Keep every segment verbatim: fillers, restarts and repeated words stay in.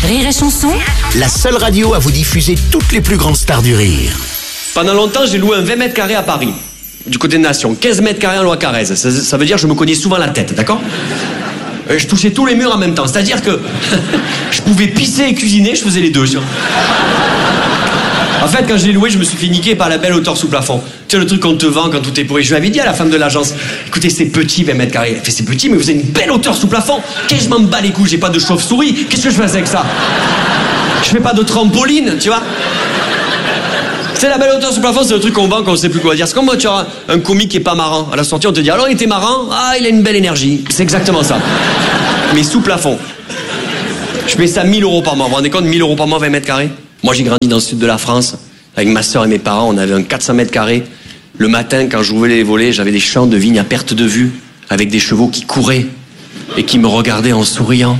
Rire et Chanson, la seule radio à vous diffuser toutes les plus grandes stars du rire. Pendant longtemps, j'ai loué un vingt mètres carrés à Paris, du côté de Nation, quinze mètres carrés en Loire-Carrez. Ça, ça veut dire que je me cognais souvent la tête, d'accord? Je touchais tous les murs en même temps, c'est-à-dire que je pouvais pisser et cuisiner, je faisais les deux. En fait, quand je l'ai loué, je me suis fait niquer par la belle hauteur sous plafond. Tu sais, le truc qu'on te vend quand tout est pourri. Je lui avais dit à la femme de l'agence, écoutez, c'est petit, vingt mètres carrés. Elle fait, c'est petit, mais vous avez une belle hauteur sous plafond. Qu'est-ce que je m'en bats les couilles, j'ai pas de chauve-souris. Qu'est-ce que je fais avec ça? Je fais pas de trampoline, tu vois. C'est la belle hauteur sous plafond, c'est le truc qu'on vend quand on sait plus quoi dire. C'est comme moi, tu as un comique qui est pas marrant. À la sortie, on te dit, alors il était marrant? Ah, il a une belle énergie. C'est exactement ça. Mais sous plafond. Je paye ça mille euros par mois. Vous vous rendez compte, mille euros par mois, vingt mètres carrés? Moi, j'ai grandi dans le sud de la France. Avec ma soeur et mes parents, on avait un quatre cents mètres carrés. Le matin, quand j'ouvrais les volets, j'avais des champs de vignes à perte de vue, avec des chevaux qui couraient et qui me regardaient en souriant.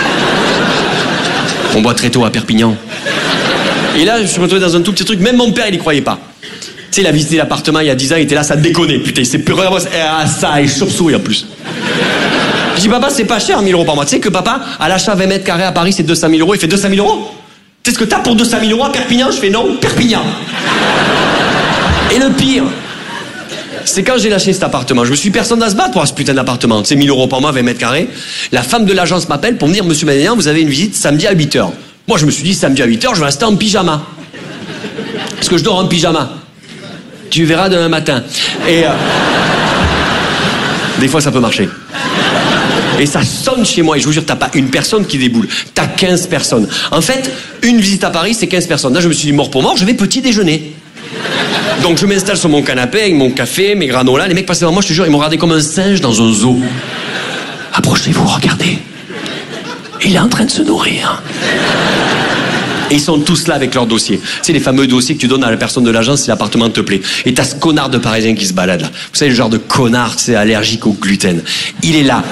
On boit très tôt à Perpignan. Et là, je me suis retrouvé dans un tout petit truc. Même mon père, il y croyait pas. Tu sais, il a visité l'appartement il y a dix ans, il était là, ça déconnait. Putain, il s'est plus regardé. Ah, ça, et chauve-souris en plus. Je dis, papa, c'est pas cher, mille euros par mois. Tu sais que papa, à l'achat vingt mètres carrés à Paris, c'est deux cent mille euros. Il fait deux cent mille euros. Tu sais ce que t'as pour deux cent mille euros à Perpignan? Je fais non, Perpignan. Et le pire, c'est quand j'ai lâché cet appartement. Je me suis dit, personne à se battre pour ce putain d'appartement. Tu sais, mille euros par mois, vingt mètres carrés. La femme de l'agence m'appelle pour me dire, monsieur Madénian, vous avez une visite samedi à huit heures. Moi, je me suis dit, samedi à huit heures, je vais rester en pyjama. Parce que je dors en pyjama. Tu verras demain matin. Et euh, des fois, ça peut marcher. Et ça sonne chez moi, et je vous jure, t'as pas une personne qui déboule. T'as quinze personnes. En fait, une visite à Paris, c'est quinze personnes. Là, je me suis dit, mort pour mort, je vais petit déjeuner. Donc, je m'installe sur mon canapé avec mon café, mes granolas. Les mecs passaient devant moi, je te jure, ils m'ont regardé comme un singe dans un zoo. Approchez-vous, regardez. Il est en train de se nourrir. Et ils sont tous là avec leur dossier. C'est les fameux dossiers que tu donnes à la personne de l'agence si l'appartement te plaît. Et t'as ce connard de Parisien qui se balade là. Vous savez, le genre de connard, c'est allergique au gluten. Il est là.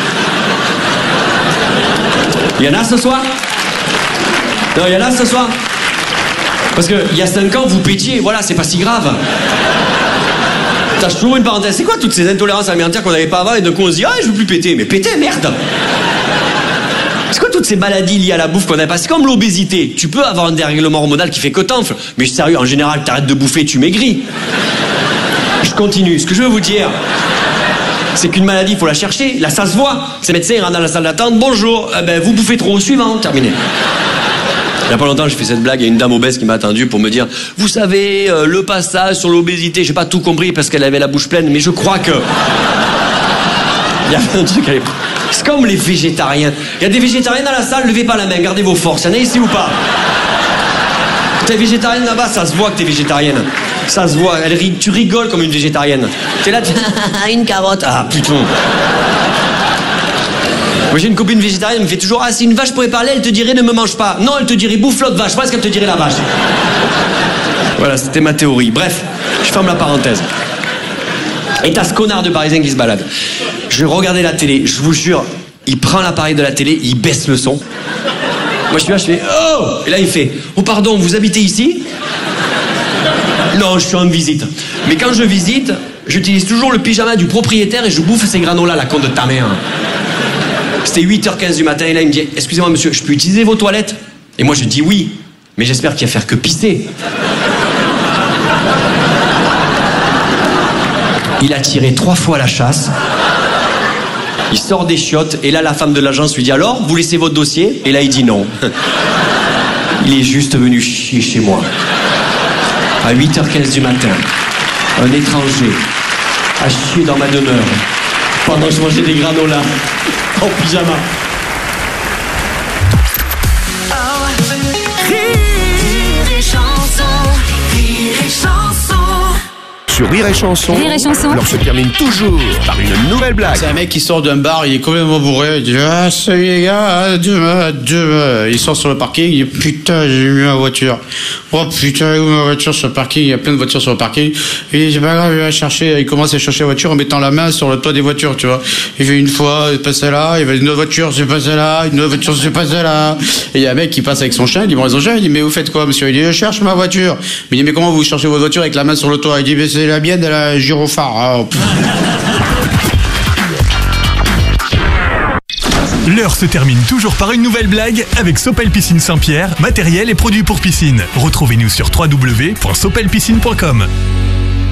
Il y en a ce soir? Non, il y en a ce soir? Parce que il y a cinq ans, vous pétiez, voilà, c'est pas si grave. T'as toujours une parenthèse. C'est quoi toutes ces intolérances alimentaires qu'on n'avait pas avant et d'un coup on se dit, ah, je veux plus péter. Mais péter, merde! C'est quoi toutes ces maladies liées à la bouffe qu'on n'a pas? C'est comme l'obésité. Tu peux avoir un dérèglement hormonal qui fait que t'enfles. Mais sérieux, en général, t'arrêtes de bouffer, tu maigris. Je continue. Ce que je veux vous dire, c'est qu'une maladie, il faut la chercher. Là, ça se voit. Ces médecins, ils rentrent dans la salle d'attente. Bonjour. Eh ben, vous bouffez trop au suivant. Terminé. Il n'y a pas longtemps, j'ai fait cette blague. Il y a une dame obèse qui m'a attendu pour me dire, vous savez, euh, le passage sur l'obésité, j'ai pas tout compris parce qu'elle avait la bouche pleine, mais je crois que... Il y a un truc à l'époque. C'est comme les végétariens. Il y a des végétariens dans la salle, levez pas la main, gardez vos forces. Il y en a ici ou pas? T'es végétarienne là-bas, ça se voit que t'es végétarienne. Ça se voit, elle rit, tu rigoles comme une végétarienne. T'es là, tu... une carotte. Ah putain. Moi j'ai une copine végétarienne, elle me fait toujours, ah si une vache pourrait parler, elle te dirait ne me mange pas. Non, elle te dirait bouffe l'autre vache, parce qu'elle te dirait la vache. Voilà, c'était ma théorie. Bref, je ferme la parenthèse. Et t'as ce connard de Parisien qui se balade. Je regardais la télé, je vous jure, il prend l'appareil de la télé, il baisse le son. Moi je suis là, je fais oh! Et là il fait oh pardon, vous habitez ici? Non, je suis en visite. Mais quand je visite, j'utilise toujours le pyjama du propriétaire et je bouffe ces granolas, la con de ta mère. C'était huit heures quinze du matin et là il me dit excusez-moi monsieur, je peux utiliser vos toilettes? Et moi je dis oui, mais j'espère qu'il va faire que pisser. Il a tiré trois fois la chasse. Il sort des chiottes et là la femme de l'agence lui dit alors vous laissez votre dossier? Et là il dit non. Il est juste venu chier chez moi. À huit heures quinze du matin, un étranger a chié dans ma demeure pendant que je mangeais des granolas en pyjama. Sur Rire et Chanson, Rire et Chanson, l'heure se termine toujours par une nouvelle blague. C'est un mec qui sort d'un bar, il est complètement bourré, il dit ah salut les gars, demain, demain. Il sort sur le parking, il dit putain j'ai mis ma voiture. Oh putain où ma voiture sur le parking, il y a plein de voitures sur le parking. Il dit c'est pas grave, il va chercher, il commence à chercher la voiture en mettant la main sur le toit des voitures, tu vois. Il fait une fois, il passe là, il va une autre voiture, c'est pas celle-là, une autre voiture, c'est pas celle-là. Et il y a un mec qui passe avec son chien, il dit bon son chien, il dit mais vous faites quoi monsieur? Il dit je cherche ma voiture. Mais il dit mais comment vous cherchez votre voiture avec la main sur le toit? Il dit mais c'est la mienne, elle a un gyrophare. Oh, L'heure se termine toujours par une nouvelle blague avec Sopel Piscine Saint-Pierre, matériel et produits pour piscine. Retrouvez-nous sur w w w point sopel piscine point com.